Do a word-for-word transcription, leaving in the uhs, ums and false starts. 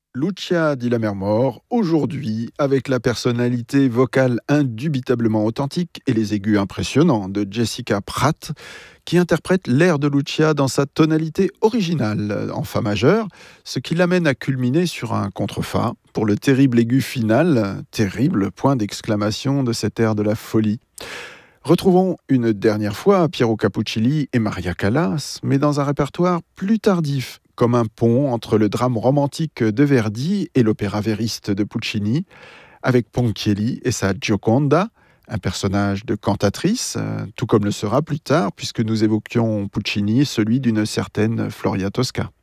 Lucia di Lammermoor, aujourd'hui, avec la personnalité vocale indubitablement authentique et les aigus impressionnants de Jessica Pratt, qui interprète l'air de Lucia dans sa tonalité originale en fa majeur, ce qui l'amène à culminer sur un contre-fa pour le terrible aigu final, terrible point d'exclamation de cet air de la folie. Retrouvons une dernière fois Piero Capuccilli et Maria Callas, mais dans un répertoire plus tardif, comme un pont entre le drame romantique de Verdi et l'opéra vériste de Puccini, avec Ponchielli et sa Gioconda, un personnage de cantatrice, euh, tout comme le sera plus tard, puisque nous évoquions Puccini, celui d'une certaine Floria Tosca.